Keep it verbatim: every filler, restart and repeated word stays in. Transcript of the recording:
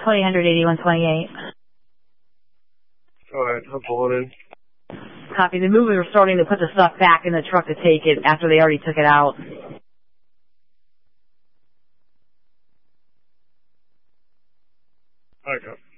twenty eighty-one twenty-eight. Alright, I'm pulling in. Copy. The movers were starting to put the stuff back in the truck to take it after they already took it out. Alright, copy.